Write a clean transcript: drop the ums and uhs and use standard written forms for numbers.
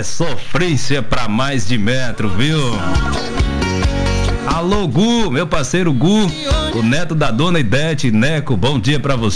é sofrência pra mais de metro, viu? Alô, Gu, meu parceiro Gu, o neto da dona Idete, Neco, bom dia pra você.